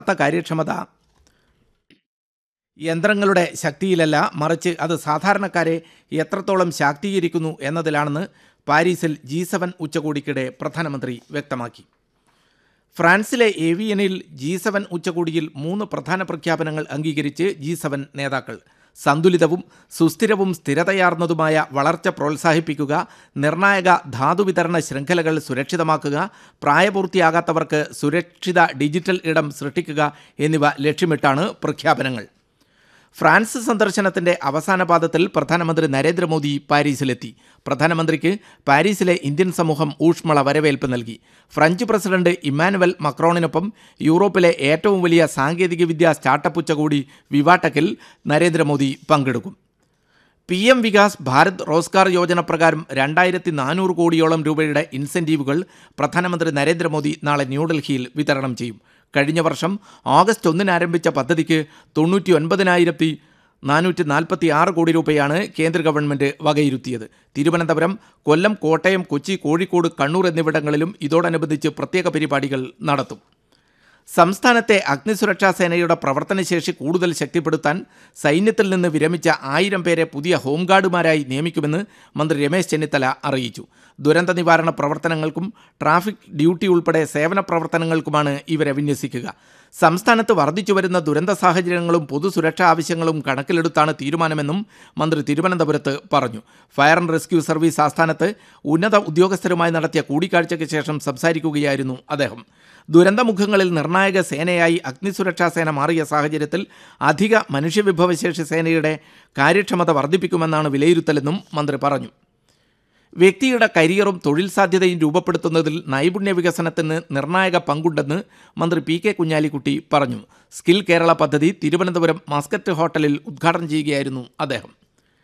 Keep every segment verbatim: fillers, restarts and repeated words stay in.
കാര്യക്ഷമത യന്ത്രങ്ങളുടെ ശക്തിയിലല്ല, മറിച്ച് അത് സാധാരണക്കാരെ എത്രത്തോളം ശാക്തീകരിക്കുന്നു എന്നതിലാണെന്ന് പാരീസിൽ ജി സെവൻ ഉച്ചകോടിക്കിടെ പ്രധാനമന്ത്രി വ്യക്തമാക്കി. ഫ്രാൻസിലെ ഏവിയനിൽ ജി സെവൻ ഉച്ചകോടിയിൽ മൂന്ന് പ്രധാന പ്രഖ്യാപനങ്ങൾ അംഗീകരിച്ച് ജി സെവൻ നേതാക്കൾ. സന്തുലിതവും സുസ്ഥിരവും സ്ഥിരതയാർന്നതുമായ വളർച്ച പ്രോത്സാഹിപ്പിക്കുക, നിർണായക ധാതുവിതരണ ശൃംഖലകൾ സുരക്ഷിതമാക്കുക, പ്രായപൂർത്തിയാകാത്തവർക്ക് സുരക്ഷിത ഡിജിറ്റൽ ഇടം സൃഷ്ടിക്കുക എന്നിവ ലക്ഷ്യമിട്ടാണ് പ്രഖ്യാപനങ്ങൾ. ഫ്രാൻസ് സന്ദർശനത്തിൻ്റെ അവസാന പാദത്തിൽ പ്രധാനമന്ത്രി നരേന്ദ്രമോദി പാരീസിലെത്തി. പ്രധാനമന്ത്രിക്ക് പാരീസിലെ ഇന്ത്യൻ സമൂഹം ഊഷ്മള വരവേൽപ്പ് നൽകി. ഫ്രഞ്ച് പ്രസിഡന്റ് ഇമ്മാനുവൽ മക്രോണിനൊപ്പം യൂറോപ്പിലെ ഏറ്റവും വലിയ സാങ്കേതികവിദ്യാ സ്റ്റാർട്ടപ്പ് ഉച്ചകോടി വിവാടെക്കിൽ നരേന്ദ്രമോദി പങ്കെടുക്കും. പി എം വികാസ് ഭാരത് റോസ്ഗാർ യോജന പ്രകാരം രണ്ടായിരത്തി നാനൂറ് കോടിയോളം രൂപയുടെ ഇൻസെൻറ്റീവുകൾ പ്രധാനമന്ത്രി നരേന്ദ്രമോദി നാളെ ന്യൂഡൽഹിയിൽ വിതരണം ചെയ്യും. കഴിഞ്ഞ വർഷം ഓഗസ്റ്റ് ഒന്നിന് ആരംഭിച്ച പദ്ധതിക്ക് തൊണ്ണൂറ്റി ഒൻപതിനായിരത്തി നാനൂറ്റി നാൽപ്പത്തി ആറ് കോടി രൂപയാണ് കേന്ദ്ര ഗവൺമെൻറ് വകയിരുത്തിയത്. തിരുവനന്തപുരം, കൊല്ലം, കോട്ടയം, കൊച്ചി, കോഴിക്കോട്, കണ്ണൂർ എന്നിവിടങ്ങളിലും ഇതോടനുബന്ധിച്ച് പ്രത്യേക പരിപാടികൾ നടത്തും. സംസ്ഥാനത്തെ അഗ്നിസുരക്ഷാ സേനയുടെ പ്രവർത്തനശേഷി കൂടുതൽ ശക്തിപ്പെടുത്താൻ സൈന്യത്തിൽ നിന്ന് വിരമിച്ച ആയിരം പേരെ പുതിയ ഹോംഗാർഡുമാരായി നിയമിക്കുമെന്ന് മന്ത്രി രമേശ് ചെന്നിത്തല അറിയിച്ചു. ദുരന്ത നിവാരണ പ്രവർത്തനങ്ങൾക്കും ട്രാഫിക് ഡ്യൂട്ടി ഉൾപ്പെടെ സേവന പ്രവർത്തനങ്ങൾക്കുമാണ് ഇവരെ വിന്യസിക്കുക. സംസ്ഥാനത്ത് വർദ്ധിച്ചുവരുന്ന ദുരന്ത സാഹചര്യങ്ങളും പൊതുസുരക്ഷാ ആവശ്യങ്ങളും കണക്കിലെടുത്താണ് തീരുമാനമെന്നും മന്ത്രി തിരുവനന്തപുരത്ത് പറഞ്ഞു. ഫയർ ആൻഡ് റെസ്ക്യൂ സർവീസ് ആസ്ഥാനത്ത് ഉന്നത ഉദ്യോഗസ്ഥരുമായി നടത്തിയ കൂടിക്കാഴ്ചയ്ക്ക് ശേഷം സംസാരിക്കുകയായിരുന്നു അദ്ദേഹം. ദുരന്തമുഖങ്ങളിൽ നിർണായക സേനയായി അഗ്നിസുരക്ഷാ സേന മാറിയ സാഹചര്യത്തിൽ അധിക മനുഷ്യവിഭവശേഷി സേനയുടെ കാര്യക്ഷമത വർദ്ധിപ്പിക്കുമെന്നാണ് വിലയിരുത്തലെന്നും മന്ത്രി പറഞ്ഞു. വ്യക്തിയുടെ കരിയറും തൊഴിൽ സാധ്യതയും രൂപപ്പെടുത്തുന്നതിൽ നൈപുണ്യ വികസനത്തിന് നിർണായക പങ്കുണ്ടെന്ന് മന്ത്രി പി കെ കുഞ്ഞാലിക്കുട്ടി പറഞ്ഞു. സ്കിൽ കേരള പദ്ധതി തിരുവനന്തപുരം മസ്കറ്റ് ഹോട്ടലിൽ ഉദ്ഘാടനം ചെയ്യുകയായിരുന്നു അദ്ദേഹം.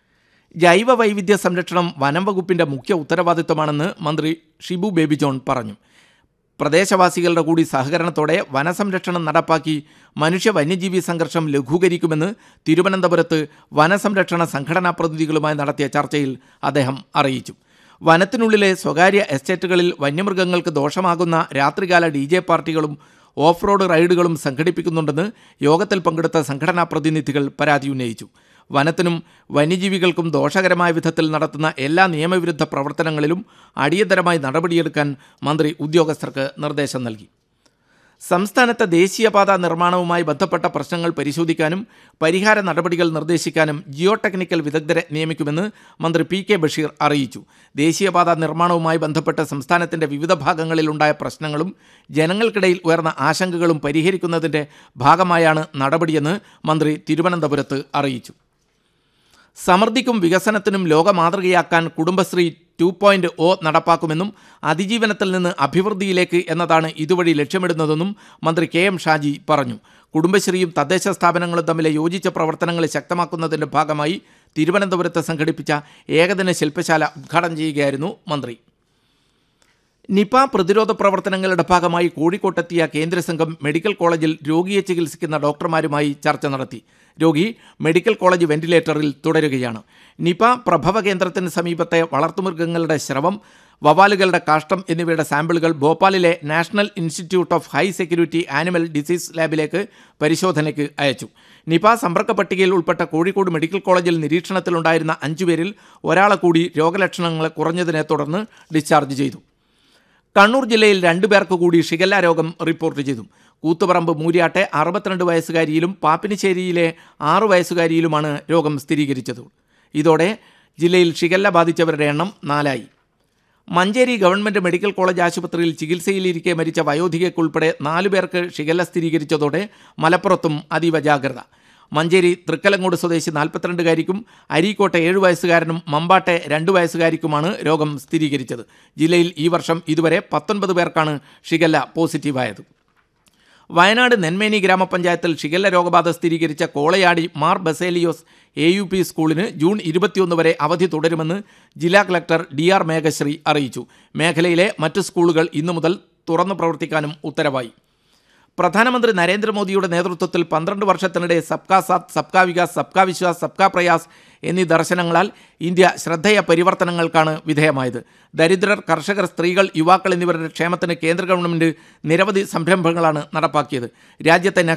ജൈവ വൈവിധ്യ സംരക്ഷണം വനം വകുപ്പിൻ്റെ മുഖ്യ ഉത്തരവാദിത്വമാണെന്ന് മന്ത്രി ഷിബു ബേബി ജോൺ പറഞ്ഞു. പ്രദേശവാസികളുടെ കൂടി സഹകരണത്തോടെ വനസംരക്ഷണം നടപ്പാക്കി മനുഷ്യ വന്യജീവി സംഘർഷം ലഘൂകരിക്കുമെന്ന് തിരുവനന്തപുരത്ത് വനസംരക്ഷണ സംഘടനാ പ്രതിനിധികളുമായി നടത്തിയ ചർച്ചയിൽ അദ്ദേഹം അറിയിച്ചു. വനത്തിനുള്ളിലെ സ്വകാര്യ എസ്റ്റേറ്റുകളിൽ വന്യമൃഗങ്ങൾക്ക് ദോഷമാകുന്ന രാത്രികാല ഡി ജെ പാർട്ടികളും ഓഫ് റോഡ് റൈഡുകളും സംഘടിപ്പിക്കുന്നുണ്ടെന്ന് യോഗത്തിൽ പങ്കെടുത്ത സംഘടനാ പ്രതിനിധികൾ പരാതി ഉന്നയിച്ചു. വനത്തിനും വന്യജീവികൾക്കും ദോഷകരമായ വിധത്തിൽ നടത്തുന്ന എല്ലാ നിയമവിരുദ്ധ പ്രവർത്തനങ്ങളിലും അടിയന്തരമായി നടപടിയെടുക്കാൻ മന്ത്രി ഉദ്യോഗസ്ഥർക്ക് നിർദ്ദേശം നൽകി. സംസ്ഥാനത്തെ ദേശീയപാത നിർമ്മാണവുമായി ബന്ധപ്പെട്ട പ്രശ്നങ്ങൾ പരിശോധിക്കാനും പരിഹാര നടപടികൾ നിർദ്ദേശിക്കാനും ജിയോ ടെക്നിക്കൽ വിദഗ്ധരെ നിയമിക്കുമെന്ന് മന്ത്രി പി കെ ബഷീർ അറിയിച്ചു. ദേശീയപാത നിർമ്മാണവുമായി ബന്ധപ്പെട്ട് സംസ്ഥാനത്തിൻ്റെ വിവിധ ഭാഗങ്ങളിലുണ്ടായ പ്രശ്നങ്ങളും ജനങ്ങൾക്കിടയിൽ ഉയർന്ന ആശങ്കകളും പരിഹരിക്കുന്നതിൻ്റെ ഭാഗമായാണ് നടപടിയെന്ന് മന്ത്രി തിരുവനന്തപുരത്ത് അറിയിച്ചു. സമൃദ്ധിക്കും വികസനത്തിനും ലോകമാതൃകയാക്കാൻ കുടുംബശ്രീ ടു പോയിൻറ്റ് ഒ നടപ്പാക്കുമെന്നും അതിജീവനത്തിൽ നിന്ന് അഭിവൃദ്ധിയിലേക്ക് എന്നതാണ് ഇതുവഴി ലക്ഷ്യമിടുന്നതെന്നും മന്ത്രി കെ എം ഷാജി പറഞ്ഞു. കുടുംബശ്രീയും തദ്ദേശ സ്ഥാപനങ്ങളും തമ്മിലെ യോജിച്ച പ്രവർത്തനങ്ങൾ ശക്തമാക്കുന്നതിൻ്റെ ഭാഗമായി തിരുവനന്തപുരത്ത് സംഘടിപ്പിച്ച ഏകദിന ശില്പശാല ഉദ്ഘാടനം ചെയ്യുകയായിരുന്നു മന്ത്രി. നിപ പ്രതിരോധ പ്രവർത്തനങ്ങളുടെ ഭാഗമായി കോഴിക്കോട്ടെത്തിയ കേന്ദ്ര സംഘം മെഡിക്കൽ കോളേജിൽ രോഗിയെ ചികിത്സിക്കുന്ന ഡോക്ടർമാരുമായി ചർച്ച നടത്തി. രോഗി മെഡിക്കൽ കോളേജ് വെന്റിലേറ്ററിൽ തുടരുകയാണ്. നിപ പ്രഭവ കേന്ദ്രത്തിന് സമീപത്തെ വളർത്തുമൃഗങ്ങളുടെ സ്രവം, വവ്വാലുകളുടെ കാഷ്ടം എന്നിവയുടെ സാമ്പിളുകൾ ഭോപ്പാലിലെ national institute of high security animal disease ലാബിലേക്ക് പരിശോധനയ്ക്ക് അയച്ചു. നിപ സമ്പർക്ക പട്ടികയിൽ ഉൾപ്പെട്ട കോഴിക്കോട് മെഡിക്കൽ കോളേജിൽ നിരീക്ഷണത്തിലുണ്ടായിരുന്ന അഞ്ചുപേരിൽ ഒരാളെ കൂടി രോഗലക്ഷണങ്ങൾ കുറഞ്ഞതിനെ തുടർന്ന് ഡിസ്ചാർജ് ചെയ്തു. കണ്ണൂർ ജില്ലയിൽ രണ്ടു പേർക്ക് കൂടി ഷിഗല്ല രോഗം റിപ്പോർട്ട് ചെയ്തു. കൂത്തുപറമ്പ് മൂര്യാട്ടെ അറുപത്തിരണ്ട് വയസ്സുകാരിയിലും പാപ്പിനിശ്ശേരിയിലെ ആറു വയസ്സുകാരിയിലുമാണ് രോഗം സ്ഥിരീകരിച്ചത്. ഇതോടെ ജില്ലയിൽ ഷിഗല്ല ബാധിച്ചവരുടെ എണ്ണം നാലായി. മഞ്ചേരി ഗവൺമെൻറ് മെഡിക്കൽ കോളേജ് ആശുപത്രിയിൽ ചികിത്സയിലിരിക്കെ മരിച്ച വയോധികയ്ക്കുൾപ്പെടെ നാലു പേർക്ക് ഷിഗല്ല സ്ഥിരീകരിച്ചതോടെ മലപ്പുറത്തും അതീവ ജാഗ്രത. മഞ്ചേരി തൃക്കലങ്ങോട് സ്വദേശി നാൽപ്പത്തിരണ്ടുകാരിക്കും അരീക്കോട്ടെ ഏഴു വയസ്സുകാരനും മമ്പാട്ടെ രണ്ടു വയസ്സുകാരിക്കുമാണ് രോഗം സ്ഥിരീകരിച്ചത്. ജില്ലയിൽ ഈ വർഷം ഇതുവരെ പത്തൊൻപത് പേർക്കാണ് ഷിഗല്ല പോസിറ്റീവായത്. വയനാട് നെന്മേനി ഗ്രാമപഞ്ചായത്തിൽ ഷിഗല്ല രോഗബാധ സ്ഥിരീകരിച്ച കോളയാടി Mar Baselios A U P സ്കൂളിന് ജൂൺ ഇരുപത്തിയൊന്ന് വരെ അവധി തുടരുമെന്ന് ജില്ലാ കളക്ടർ ഡി ആർ മേഘശ്രീ അറിയിച്ചു. മേഖലയിലെ മറ്റ് സ്കൂളുകൾ ഇന്നു മുതൽ തുറന്നു പ്രവർത്തിക്കാനും ഉത്തരവായി. പ്രധാനമന്ത്രി നരേന്ദ്രമോദിയുടെ നേതൃത്വത്തിൽ പന്ത്രണ്ട് വർഷത്തിനിടെ സബ്കാ സാത്ത്, സബ്കാ വികാസ്, സബ്കാ വിശ്വാസ്, സബ്കാ പ്രയാസ് എന്നീ ദർശനങ്ങളാൽ ഇന്ത്യ ശ്രദ്ധേയ പരിവർത്തനങ്ങൾക്കാണ് വിധേയമായത്. ദരിദ്രർ, കർഷകർ, സ്ത്രീകൾ, യുവാക്കൾ എന്നിവരുടെ ക്ഷേമത്തിന് കേന്ദ്ര ഗവൺമെൻറ് നിരവധി സംരംഭങ്ങളാണ് നടപ്പാക്കിയത്. രാജ്യത്തെ